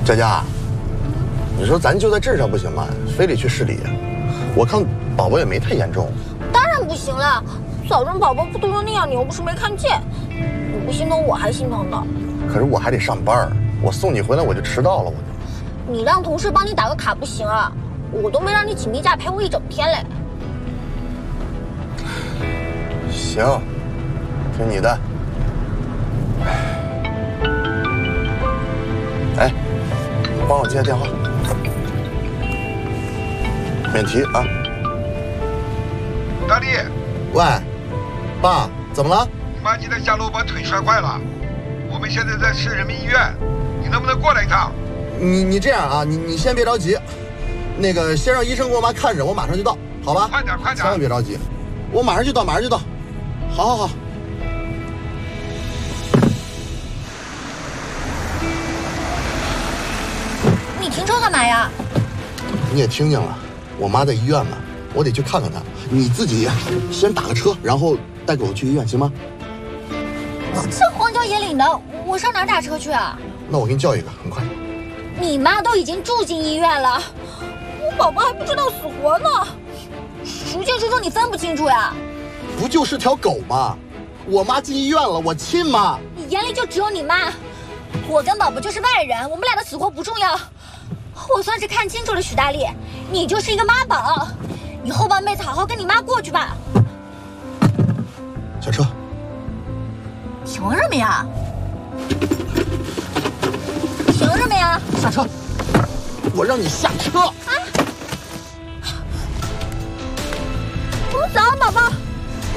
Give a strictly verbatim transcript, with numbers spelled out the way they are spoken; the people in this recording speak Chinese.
佳佳，你说咱就在这上不行吗？非得去市里？我看宝宝也没太严重。 当然不行了，早上宝宝不都成那样，你又不是没看见。你不心疼我还心疼呢。 可是我还得上班，我送你回来我就迟到了，我就。 你让同事帮你打个卡不行啊？我都没让你请病假陪我一整天嘞。 行，听你的。哎，你帮我接电话，免提啊。 大力， 喂，爸，怎么了？ 你妈今天下楼把腿摔坏了，我们现在在市人民医院，你能不能过来一趟？ 你你这样啊，你你先别着急，那个先让医生给我妈看着，我马上就到，好吧？ 快点快点， 千万别着急，我马上就到，马上就到。好好好。 你停车干嘛呀？ 你也听见了，我妈在医院呢，我得去看看她。你自己先打个车，然后带给我去医院，行吗？ 这荒郊野岭的，我上哪打车去啊？ 那我给你叫一个，很快。 你妈都已经住进医院了，我宝宝还不知道死活呢。孰轻孰重你分不清楚呀？ 不就是条狗吗？我妈进医院了，我亲妈。 你眼里就只有你妈，我跟宝宝就是外人，我们俩的死活不重要。我算是看清楚了，许大力，你就是一个妈宝。你后半辈子好好跟你妈过去吧。 下车。 停什么呀？停什么呀？ 下车！我让你下车。 啊！早，宝宝。